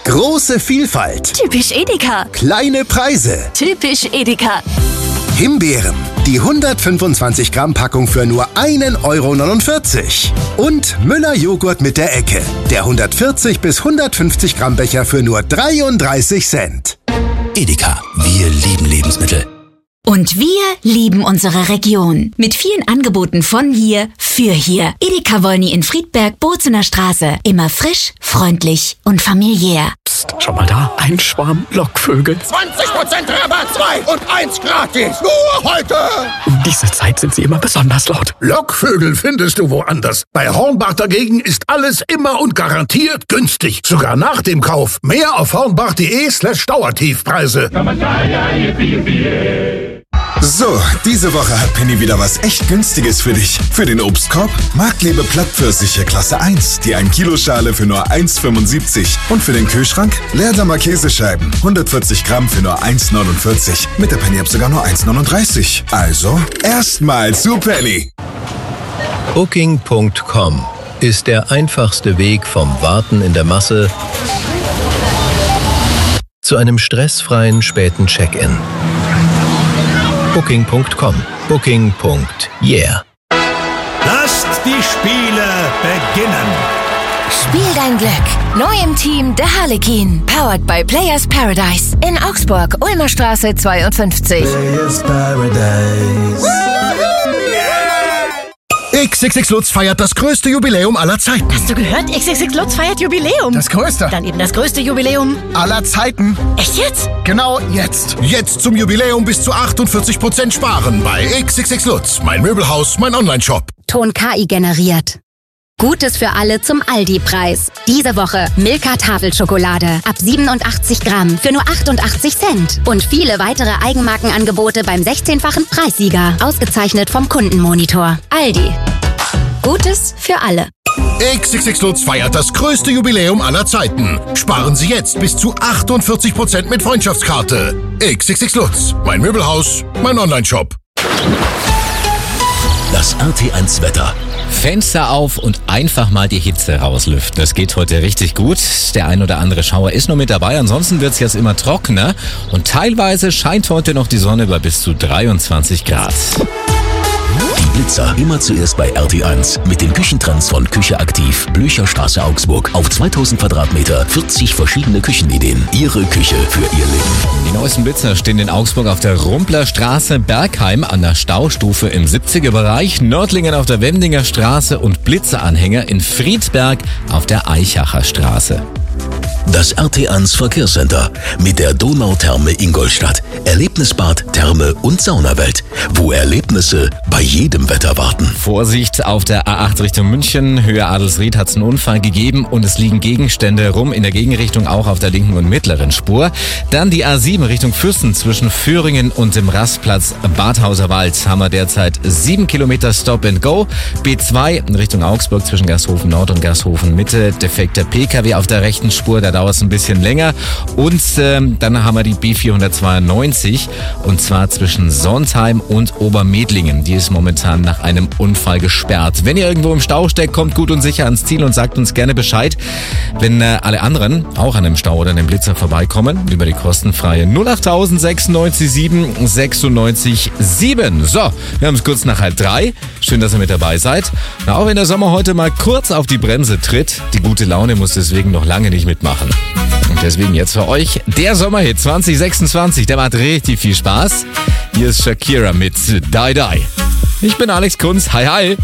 Große Vielfalt. Typisch Edeka. Kleine Preise. Typisch Edeka. Himbeeren. Die 125 Gramm Packung für nur 1,49 €. Und Müller Joghurt mit der Ecke. Der 140 bis 150 Gramm Becher für nur 33 Cent. Edeka, wir lieben Lebensmittel. Und wir lieben unsere Region. Mit vielen Angeboten von hier für hier. Edeka Wolny in Friedberg, Bozener Straße. Immer frisch, freundlich und familiär. Psst, schau mal da, ein Schwarm Lockvögel. 20% Rabatt, 2 und 1 gratis. Nur heute. Um diese Zeit sind sie immer besonders laut. Lockvögel findest du woanders. Bei Hornbach dagegen ist alles immer und garantiert günstig. Sogar nach dem Kauf. Mehr auf hornbach.de/Dauertiefpreise. So, diese Woche hat Penny wieder was echt Günstiges für dich. Für den Obstkorb Marktlebe Plattpfirsiche Klasse 1, die 1 Kilo Schale für nur 1,75. Und für den Kühlschrank Leerdammer Käsescheiben, 140 Gramm für nur 1,49. Mit der Penny-App sogar nur 1,39. Also, erstmal zu Penny. Booking.com ist der einfachste Weg vom Warten in der Masse zu einem stressfreien späten Check-in. Booking.com. Booking.yeah. Lasst die Spiele beginnen. Spiel dein Glück. Neu im Team der Harlekin. Powered by Players Paradise. In Augsburg, Ulmer Straße 52. Players Paradise. XXX Lutz feiert das größte Jubiläum aller Zeiten. Hast du gehört? XXX Lutz feiert Jubiläum. Das größte. Dann eben das größte Jubiläum Aller Zeiten. Echt jetzt? Genau jetzt. Jetzt zum Jubiläum bis zu 48% sparen bei XXX Lutz. Mein Möbelhaus, mein Onlineshop. Ton KI generiert. Gutes für alle zum Aldi-Preis. Diese Woche Milka Tafelschokolade ab 87 Gramm für nur 88 Cent. Und viele weitere Eigenmarkenangebote beim 16-fachen Preissieger. Ausgezeichnet vom Kundenmonitor. Aldi. Gutes für alle. XXX Lutz feiert das größte Jubiläum aller Zeiten. Sparen Sie jetzt bis zu 48% mit Freundschaftskarte. XXX Lutz. Mein Möbelhaus, mein Onlineshop. Das RT1 Wetter. Fenster auf und einfach mal die Hitze rauslüften. Das geht heute richtig gut. Der ein oder andere Schauer ist noch mit dabei. Ansonsten wird's jetzt immer trockener. Und teilweise scheint heute noch die Sonne bei bis zu 23 Grad. Die Blitzer immer zuerst bei RT1 mit den Küchentrends von Küche aktiv, Blücherstraße Augsburg. Auf 2000 Quadratmeter 40 verschiedene Küchenideen. Ihre Küche für Ihr Leben. Die neuesten Blitzer stehen in Augsburg auf der Rumpler Straße, Bergheim an der Staustufe im 70er Bereich, Nördlingen auf der Wemdinger Straße und Blitzeranhänger in Friedberg auf der Eichacher Straße. Das RT1 Verkehrscenter mit der Donautherme Ingolstadt. Erlebnisbad, Therme und Saunawelt, wo Erlebnisse bei jedem Wetter warten. Vorsicht, auf der A8 Richtung München, Höhe Adelsried hat es einen Unfall gegeben und es liegen Gegenstände rum in der Gegenrichtung, auch auf der linken und mittleren Spur. Dann die A7 Richtung Füssen zwischen Föhringen und dem Rastplatz Badhauser Wald haben wir derzeit 7 Kilometer Stop and Go. B2 in Richtung Augsburg zwischen Gasthofen Nord und Gasthofen Mitte, defekter PKW auf der rechten Spur, da dauert es ein bisschen länger. Und dann haben wir die B492 und zwar zwischen Sontheim und Obermedlingen. Die ist momentan nach einem Unfall gesperrt. Wenn ihr irgendwo im Stau steckt, kommt gut und sicher ans Ziel und sagt uns gerne Bescheid. Wenn alle anderen auch an einem Stau oder einem Blitzer vorbeikommen, über die kostenfreie 08000 96 7 96 7. So, wir haben es kurz nach 2:30. Schön, dass ihr mit dabei seid. Na, auch wenn der Sommer heute mal kurz auf die Bremse tritt, die gute Laune muss deswegen noch lange nicht mitmachen. Und deswegen jetzt für euch der Sommerhit 2026. Der macht richtig viel Spaß. Hier ist Shakira mit Die Die. Ich bin Alex Kunz. Hi, hi.